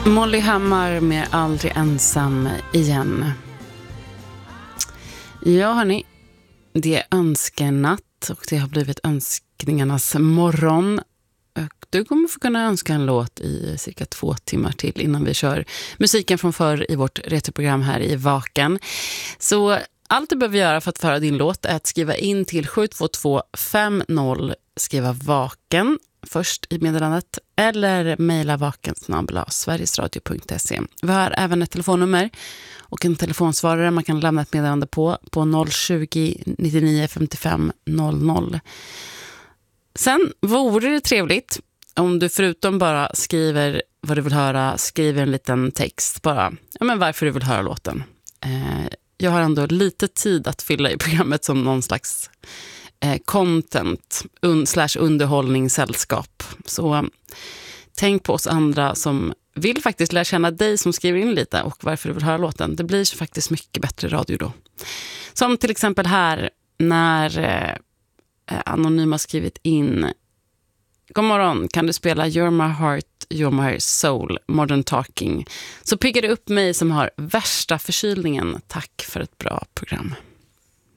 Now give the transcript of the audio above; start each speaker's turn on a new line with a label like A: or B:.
A: Molly Hammar med Aldrig ensam igen. Ja hörni, det är önskenatt och det har blivit önskningarnas morgon. Och du kommer få kunna önska en låt i cirka 2 timmar till innan vi kör musiken från förr i vårt retroprogram här i Vaken. Så allt du behöver göra för att föra din låt är att skriva in till 72250, skriva Vaken först i meddelandet eller mejla vaken@sverigesradio.se. Vi har även ett telefonnummer och en telefonsvarare man kan lämna ett meddelande på 020 99 55 00. Sen vore det trevligt om du förutom bara skriver vad du vill höra, skriver en liten text bara, men varför du vill höra låten. Jag har ändå lite tid att fylla i programmet som någon slags content / underhållningssällskap. Så tänk på oss andra som vill faktiskt lära känna dig som skriver in lite och varför du vill höra låten. Det blir faktiskt mycket bättre radio då. Som till exempel här när Anonym har skrivit in: God morgon, kan du spela You're My Heart, You're My Soul, Modern Talking? Så piggar det upp mig som har värsta förkylningen. Tack för ett bra program.